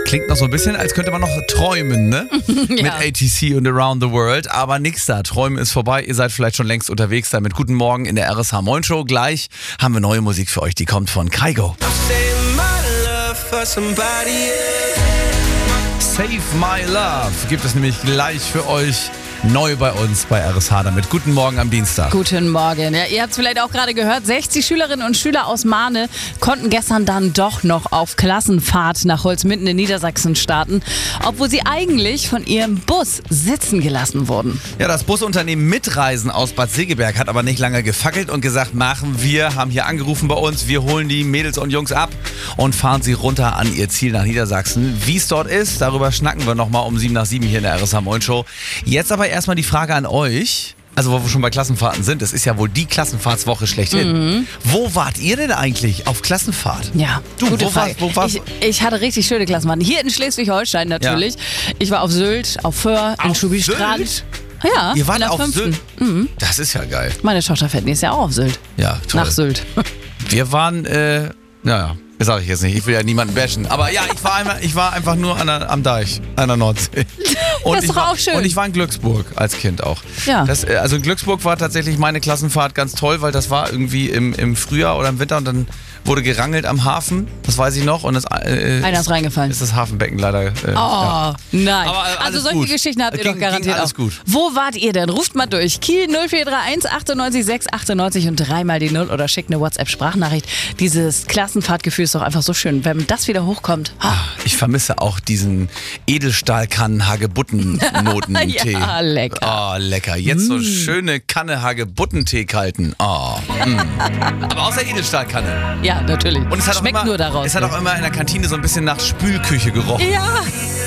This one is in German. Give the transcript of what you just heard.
Klingt noch so ein bisschen, als könnte man noch träumen, ne? Ja. Mit ATC und Around the World. Aber nix da. Träumen ist vorbei. Ihr seid vielleicht schon längst unterwegs damit. Guten Morgen in der RSH Moin Show. Gleich haben wir neue Musik für euch. Die kommt von Kygo. Save My Love gibt es nämlich gleich für euch. Neu bei uns bei RSH damit. Guten Morgen am Dienstag. Guten Morgen. Ja, ihr habt es vielleicht auch gerade gehört, 60 Schülerinnen und Schüler aus Mahne konnten gestern dann doch noch auf Klassenfahrt nach Holzminden in Niedersachsen starten, obwohl sie eigentlich von ihrem Bus sitzen gelassen wurden. Ja, das Busunternehmen Mitreisen aus Bad Segeberg hat aber nicht lange gefackelt und gesagt, machen wir, haben hier angerufen bei uns, wir holen die Mädels und Jungs ab und fahren sie runter an ihr Ziel nach Niedersachsen. Wie es dort ist, darüber schnacken wir nochmal um 7 nach 7 hier in der RSH Moin Show. Jetzt aber erstmal die Frage an euch, also wo wir schon bei Klassenfahrten sind, es ist ja wohl die Klassenfahrtswoche schlechthin. Wo wart ihr denn eigentlich auf Klassenfahrt? Ja, Du, gute wo Frage. warst Ich hatte richtig schöne Klassenfahrten. Hier in Schleswig-Holstein natürlich. Ich war auf Sylt, auf Föhr, in Auf Schubistrand. Sylt? Ja, Ihr wart in der auf 5. Sylt? Das ist ja geil. Meine Tochter fährt nächstes Jahr auch auf Sylt. Ja, toll. Nach Sylt. Wir waren, naja, das sage ich jetzt nicht, ich will ja niemanden bashen. Aber ja, ich war einfach nur am Deich, an der Nordsee. Und Das ist ich doch war, auch schön. Und ich war in Glücksburg als Kind auch. Ja. Also in Glücksburg war tatsächlich meine Klassenfahrt ganz toll, weil das war irgendwie im Frühjahr oder im Winter und dann wurde gerangelt am Hafen, das weiß ich noch. Und Einer ist reingefallen. ist das Hafenbecken leider. Oh, nein. Aber alles Also solche gut. Geschichten habt ihr Ging- doch garantiert ging alles auch. gut. Wo wart ihr denn? Ruft mal durch. Kiel 0431 98 6 98 und dreimal die 0 oder schickt eine WhatsApp-Sprachnachricht. Dieses Klassenfahrtgefühl ist doch einfach so schön. Wenn das wieder hochkommt. Ich vermisse auch diesen Edelstahl-Kannen-Hagebutten-Notentee. Ja, lecker. Oh, lecker. Jetzt so schöne Kanne Hagebuttentee kalten. Oh. Aber außer Edelstahlkanne. Ja, natürlich. Und es hat Schmeckt auch immer, nur daraus. Es hat auch immer in der Kantine so ein bisschen nach Spülküche gerochen. ja.